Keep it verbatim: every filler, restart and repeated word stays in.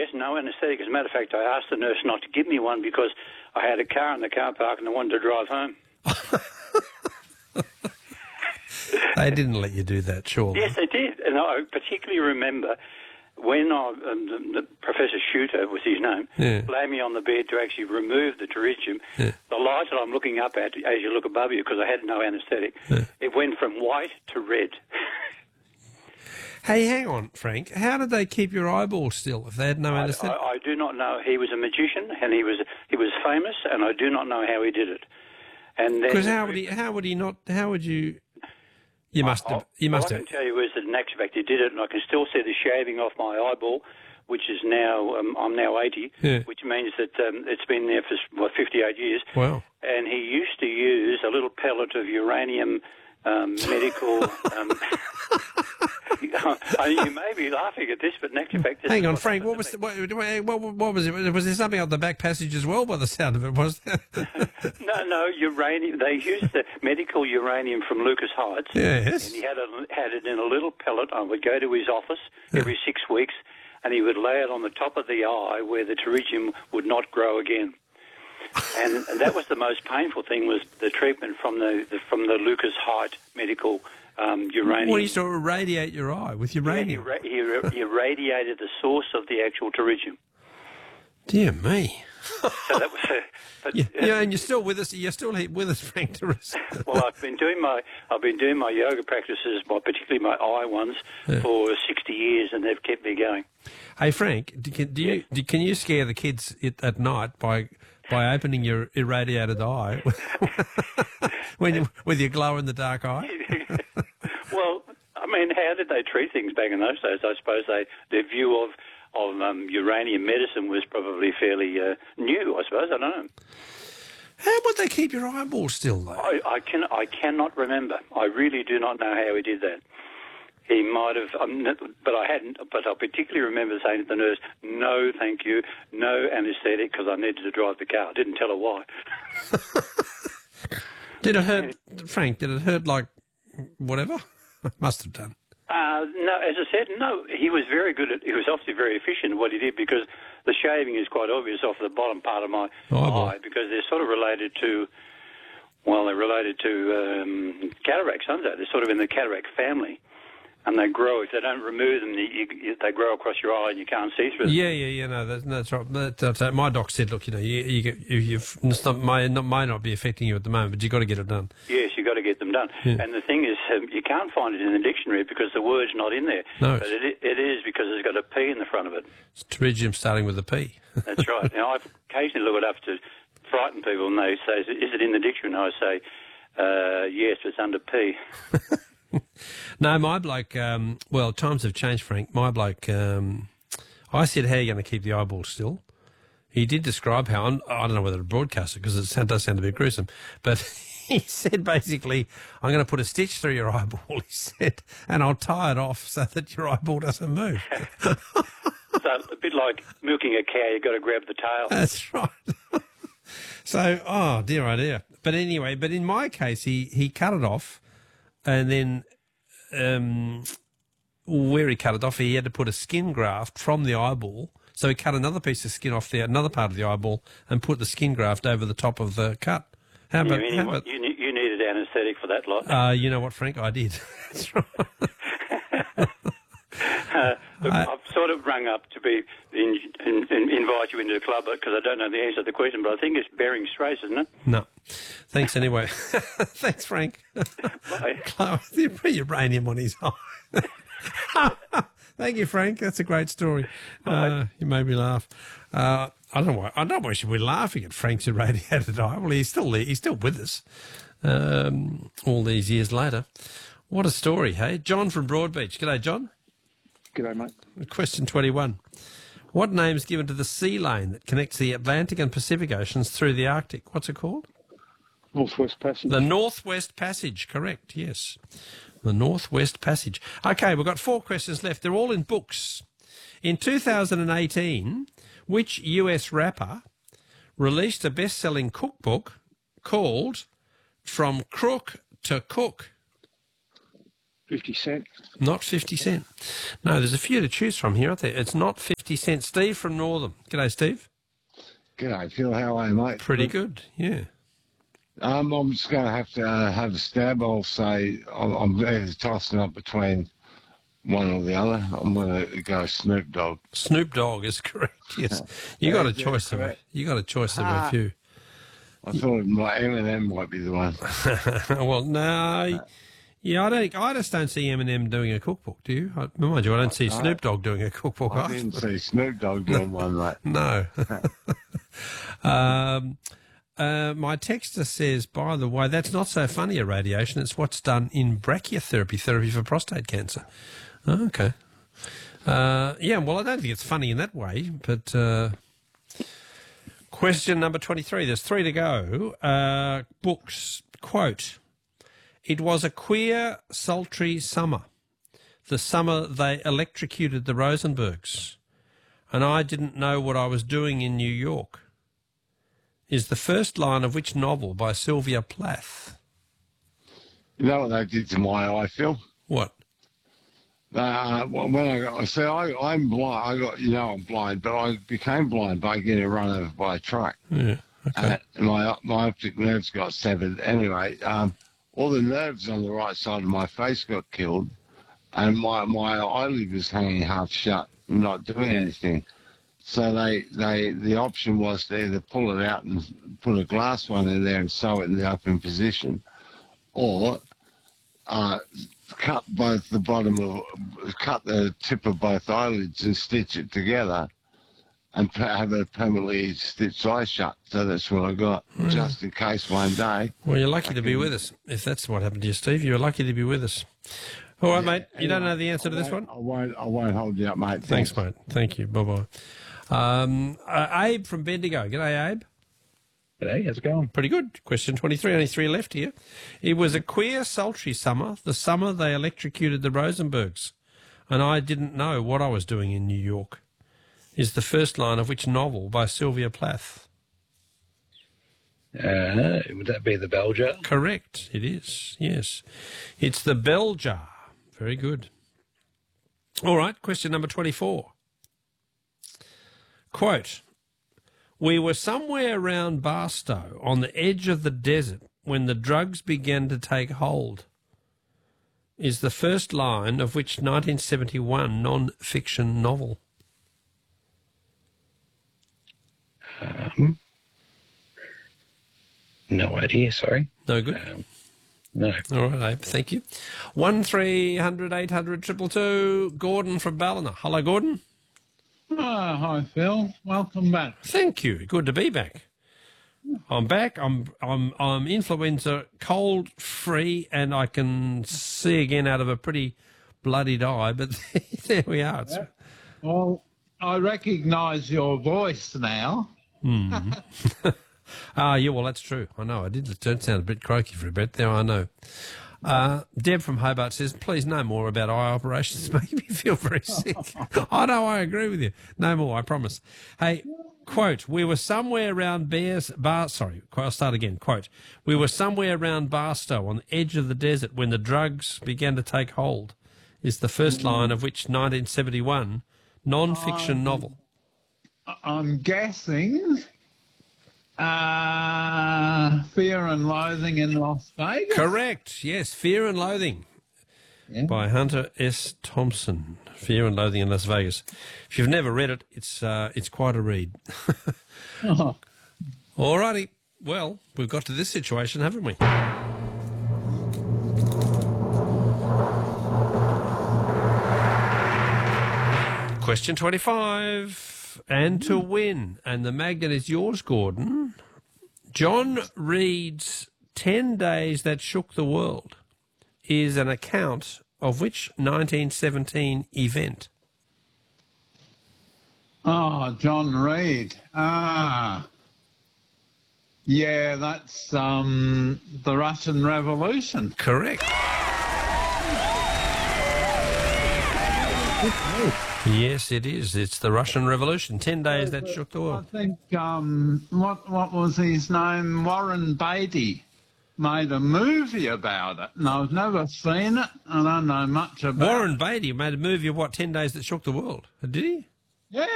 yes, no anaesthetic. As a matter of fact, I asked the nurse not to give me one because I had a car in the car park and I wanted to drive home. They didn't let you do that, surely. Yes, they did. And I particularly remember when I, um, the, the Professor Shooter was his name, Yeah. laid me on the bed to actually remove the pterygium. Yeah. The light that I'm looking up at as you look above you, because I had no anaesthetic, Yeah. it went from white to red. Hey, hang on, Frank. How did they keep your eyeballs still if they had no I, anaesthetic? I, I do not know. He was a magician and he was he was famous, and I do not know how he did it. And Because how would he? How would he not? How would you? You must I, have. You must all I have. can tell you is that in actual fact he did it, and I can still see the shaving off my eyeball, which is now um, I'm now eighty, Yeah. which means that um, it's been there for what fifty-eight years. Wow. And he used to use a little pellet of uranium um, medical. um, I mean, you may be laughing at this, but in actual fact, this Hang is on, what Frank. happened What to was me. the, what, what, what was it? Was there something out the back passage as well? By the sound of it, was there? No, no, uranium. They used the medical uranium from Lucas Heights. Yes. And he had, a, had it in a little pellet. I would go to his office every six weeks, and he would lay it on the top of the eye where the pterygium would not grow again. And that was the most painful thing, was the treatment from the, the from the Lucas Height medical um, uranium. Well, he used to irradiate your eye with uranium. Yeah, he, ra- he irradiated the source of the actual pterygium. Dear me. So that was a, but, Yeah, yeah, and you're still with us. You're still here with us, Frank Turris. Well, I've been doing my I've been doing my yoga practices, my, particularly my eye ones, Yeah. for sixty years, and they've kept me going. Hey, Frank, do, can, do you do, can you scare the kids at, at night by by opening your irradiated eye when you, with your glow in the dark eye? Well, I mean, how did they treat things back in those days? I suppose they their view of of um, uranium medicine was probably fairly uh, new. I suppose I don't know. How would they keep your eyeballs still, though? I, I can I cannot remember. I really do not know how he did that. He might have, um, but I hadn't. But I particularly remember saying to the nurse, "No, thank you, no anaesthetic," because I needed to drive the car. I didn't tell her why. Did it hurt, Frank? Did it hurt like whatever? Must have done. Uh, no, as I said, no. He was very good at. He was obviously very efficient at what he did, because the shaving is quite obvious off the bottom part of my Oh, eye, because they're sort of related to. Well, they're related to um, cataracts, aren't they? They're sort of in the cataract family. And they grow. If they don't remove them, you, you, they grow across your eye and you can't see through them. Yeah, yeah, yeah. No, that's, that's right. That, that's, uh, my doc said, look, you know, you, you get, you, you've, it's not, may, not, may not be affecting you at the moment, but you've got to get it done. Yes, you've got to get them done. Yeah. And the thing is, um, you can't find it in the dictionary because the word's not in there. No. But it, it is because it's got a P in the front of it. It's pterygium starting with a P. That's right. Now, I've occasionally looked it up to frighten people, and they say, is it in the dictionary? And I say, uh, yes, it's under P. No, my bloke, um, well, times have changed, Frank. My bloke, um, I said, how are you going to keep the eyeball still? He did describe how, I don't know whether to broadcast it because it does sound a bit gruesome, but he said basically, I'm going to put a stitch through your eyeball, he said, and I'll tie it off so that your eyeball doesn't move. So a bit like milking a cow, you've got to grab the tail. That's right. So, oh, dear, oh, dear. But anyway, but in my case, he, he cut it off, and then um, where he cut it off, he had to put a skin graft from the eyeball. So he cut another piece of skin off the another part of the eyeball and put the skin graft over the top of the cut. How about, you, how what, about you, you needed anaesthetic for that lot. uh, you know what, Frank? I did. That's right. Uh, look, I- I've sort of rung up to be in, in, in, invite you into the club because I don't know the answer to the question, but I think it's Bering Straits, isn't it? No. Thanks anyway. Thanks, Frank. Bye. You put uranium on his eye. Thank you, Frank. That's a great story. Uh, you made me laugh. Uh, I don't know why. I don't know why should we laughing at Frank's irradiated eye. Well, he's still he's still with us um, all these years later. What a story, hey? John from Broadbeach. G'day, John. G'day, mate. Question twenty-one. What name is given to the sea lane that connects the Atlantic and Pacific Oceans through the Arctic? What's it called? Northwest Passage. The Northwest Passage, correct, yes. The Northwest Passage. Okay, we've got four questions left. They're all in books. In two thousand eighteen, which U S rapper released a best-selling cookbook called From Crook to Cook? fifty Cent. Not fifty Cent. No, there's a few to choose from here, aren't there? It's not fifty fifty cents. Steve from Northam. G'day, Steve. G'day, Phil. How are you, mate? Pretty good, yeah. Um, I'm just going to have to uh, have a stab. I'll say I'm, I'm either tossing up between one or the other. I'm going to go Snoop Dogg. Snoop Dogg is correct, yes. You got a choice of it. You got a choice of a few. I thought my Eminem might be the one. Well, no. Yeah, I don't. I just don't see Eminem doing a cookbook. Do you? I, mind you, I don't see Snoop Dogg doing a cookbook. I didn't see Snoop Dogg doing one, mate. No. um, uh, my texter says, by the way, that's not so funny, irradiation. It's what's done in brachytherapy, therapy for prostate cancer. Oh, okay. Uh, yeah, well, I don't think it's funny in that way, but uh, question number twenty-three. There's three to go. Uh, books. Quote. It was a queer, sultry summer. The summer they electrocuted the Rosenbergs. And I didn't know what I was doing in New York. Is the first line of which novel by Sylvia Plath? You know what they did to my eye, Phil? What? Uh, when I got, see, I, I'm blind. I got, you know, I'm blind, but I became blind by getting run over by a truck. Yeah, okay. And my my optic nerves got severed. Anyway, um, all the nerves on the right side of my face got killed, and my my eyelid was hanging half shut, not doing anything. So they they the option was to either pull it out and put a glass one in there and sew it in the open position, or uh, cut both the bottom of cut the tip of both eyelids and stitch it together, and have a permanently stitched eye shut. So that's what I got, mm. just in case one day. Well, you're lucky to be with us. If that's what happened to you, Steve, you're lucky to be with us. All right, yeah, mate. You anyway, don't know the answer to this one? I won't. I won't hold you up, mate. Thanks, Thanks mate. Thank you. Bye bye. Um, uh, Abe from Bendigo. G'day, Abe. G'day, how's it going? Pretty good. Question twenty-three. Only three left here. It was a queer, sultry summer. The summer they electrocuted the Rosenbergs, and I didn't know what I was doing in New York. Is the first line of which novel by Sylvia Plath? Uh, would that be The Bell Jar? Correct. It is. Yes, it's The Bell Jar. Very good. All right. Question number twenty-four. Quote. We were somewhere around Barstow on the edge of the desert when the drugs began to take hold. Is the first line of which nineteen seventy-one non-fiction novel? Um, no idea, sorry. No good? Um, no. All right, Abe, thank you. one three hundred eight hundred two two two. Gordon from Ballina. Hello, Gordon. Oh, hi, Phil. Welcome back. Thank you. Good to be back. I'm back. I'm I'm I'm influenza cold free, and I can see again out of a pretty bloodied eye. But there we are. Yeah. Well, I recognise your voice now. Mm. Ah, yeah. Well, that's true. I know. I did. It did sound a bit croaky for a bit there. I know. Uh, Deb from Hobart says, please no more about eye operations. Make me feel very sick. I know, I agree with you. No more, I promise. Hey, quote, we were somewhere around Bears, Bar, sorry, I'll start again. Quote, we were somewhere around Barstow on the edge of the desert when the drugs began to take hold, is the first line of which nineteen seventy-one non-fiction um, novel. I'm guessing... Uh, Fear and Loathing in Las Vegas? Correct, yes, Fear and Loathing yeah. by Hunter S. Thompson. Fear and Loathing in Las Vegas. If you've never read it, it's uh, it's quite a read. Oh. All righty, well, we've got to this situation, haven't we? Question twenty-five. And to win, and the magnet is yours, Gordon. John Reed's ten days That Shook the World is an account of which nineteen seventeen event? Oh, John Reed. Ah. Yeah, that's um, the Russian Revolution. Correct. Yes, it is. It's the Russian Revolution. Ten days that shook the world. I think, um, what what was his name? Warren Beatty made a movie about it, and I've never seen it. I don't know much about Warren it. Beatty made a movie of what, Ten Days That Shook the World? Did he? Yeah,